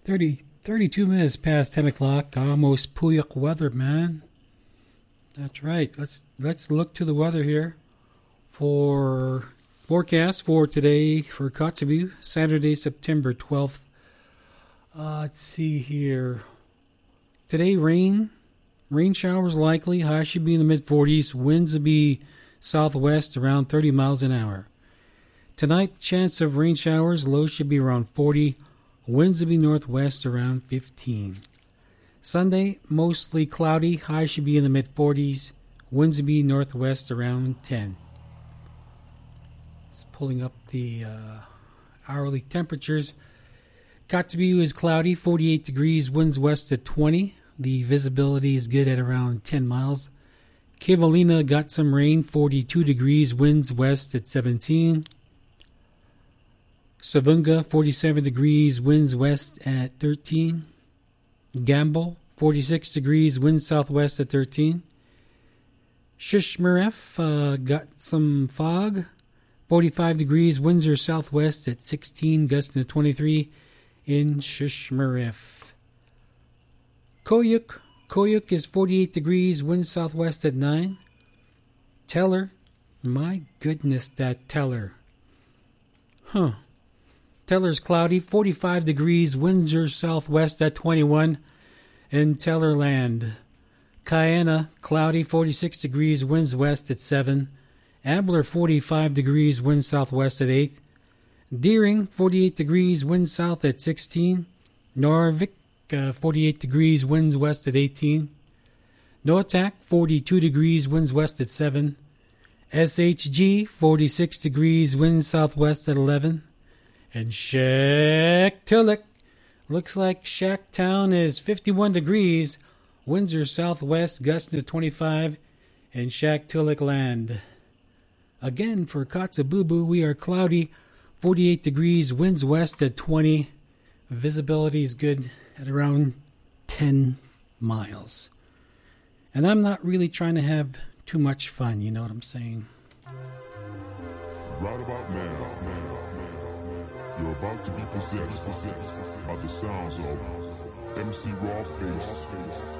32 minutes past 10 o'clock. Almost Puyallup weather, man. That's right. Let's look to the weather here for forecast for today for Kotzebue, Saturday, September 12th. Let's see here. Today, rain showers likely. High should be in the mid-40s. Winds will be southwest around 30 miles an hour. Tonight, chance of rain showers. Low should be around 40. Winds will be northwest around 15. Sunday, mostly cloudy. High should be in the mid-40s. Winds will be northwest around 10. Just pulling up the hourly temperatures. Kotzebue is cloudy, 48 degrees. Winds west at 20. The visibility is good at around 10 miles. Kivalina got some rain, 42 degrees. Winds west at 17. Savunga, 47 degrees. Winds west at 13. Gamble, 46 degrees, wind southwest at 13. Shishmaref got some fog, 45 degrees, winds are southwest at 16, gusting to 23 in Shishmaref. Koyuk is 48 degrees, wind southwest at 9. Teller, my goodness, that Teller. Teller's cloudy, 45 degrees, winds are southwest at 21 in Tellerland. Cayena, cloudy, 46 degrees, winds west at 7. Ambler, 45 degrees, winds southwest at 8. Deering, 48 degrees, winds south at 16. Narvik, 48 degrees, winds west at 18. Noatak, 42 degrees, winds west at 7. SHG, 46 degrees, winds southwest at 11. And Shaktoolik, looks like Shacktown is 51 degrees, winds are southwest, gusting to 25 in Shaktoolik land. Again, for Kotzebue, we are cloudy, 48 degrees, winds west at 20. Visibility is good at around 10 miles. And I'm not really trying to have too much fun, you know what I'm saying? Right about now, you're about to be possessed by the sounds of MC Rawface